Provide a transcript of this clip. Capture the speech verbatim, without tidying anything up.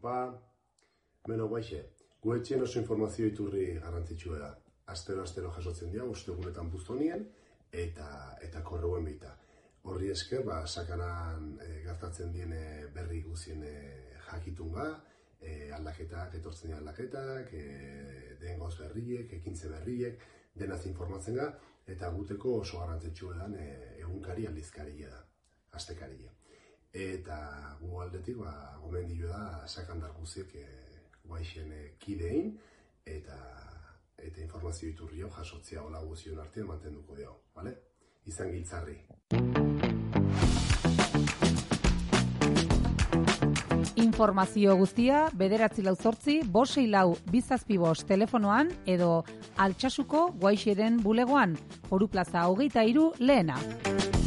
pa. Beno, guaixe, gu etxien oso informazio iturri garrantzitsua da. Astero-astero jasotzen dira, ostegunetan buztonien, eta eta korreuen bita. Horri esker, ba, sakanan e, gertatzen diene berri guzien e, jakitunga, e, aldaketak, etortzen dira aldaketak, e, den gauz berriek, ekintze berriek, denaz informatzen ga, eta guteko oso garrantzitsua da e, egunkari aldizkaria da, astekaria. Eta gu aldetik, ba, gomendio da sakandar guziek e, guaixen e, kidein, eta eta informazio iturri hau jasotzea hola guzion artean mantenduko dugu, bale? Izan giltzarri. Informazio guztia bederatzi lau zortzi, bosei lau bizazpi bost telefonoan edo Altsasuko Guaixeren bulegoan, Foru Plaza hogeita hiru lehena.